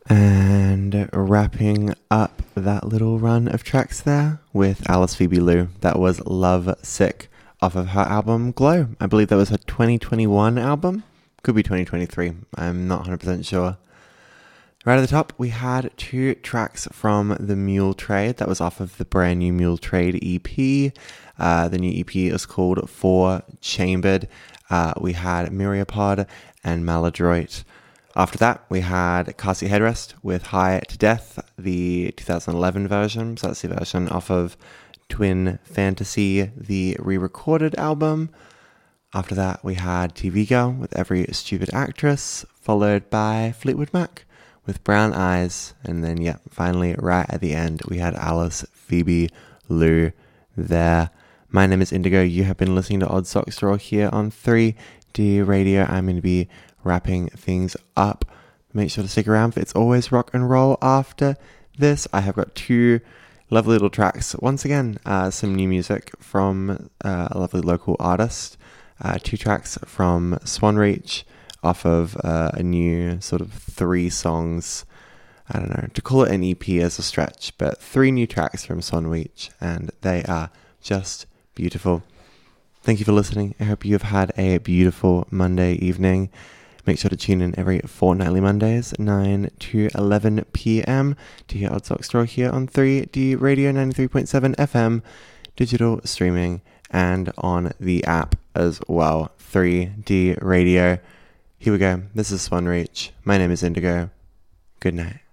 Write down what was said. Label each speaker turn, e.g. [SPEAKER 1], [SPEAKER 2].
[SPEAKER 1] And wrapping up that little run of tracks there with Alice Phoebe Lou. That was Love Sick off of her album Glow. I believe that was her 2021 album. Could be 2023. I'm not 100% sure. Right at the top, we had 2 tracks from the Mule Trade. That was off of the brand new Mule Trade EP. The new EP is called Four Chambered. We had Myriapod and Maladroit. After that, we had Car Seat Headrest with High to Death, the 2011 version. So that's the version off of Twin Fantasy, the re-recorded album. After that, we had TV Girl with Every Stupid Actress, followed by Fleetwood Mac with Brown Eyes. And then, finally, right at the end, we had Alice Phoebe Lou there. My name is Indigo. You have been listening to Odd Socks Draw here on 3D Radio. I'm going to be wrapping things up. Make sure to stick around for It's Always Rock and Roll after this. I have got 2 lovely little tracks. Once again, some new music from a lovely local artist. 2 tracks from Swanreach off of a new sort of 3 songs. I don't know, to call it an EP as a stretch, but 3 new tracks from Swanreach, and they are just beautiful. Thank you for listening. I hope you have had a beautiful Monday evening. Make sure to tune in every fortnightly Mondays, 9 to 11 p.m. to hear Odd Socks Draw here on 3D Radio 93.7 FM, digital streaming, and on the app as well. 3D Radio. Here we go. This is Swanreach. My name is Indigo. Good night.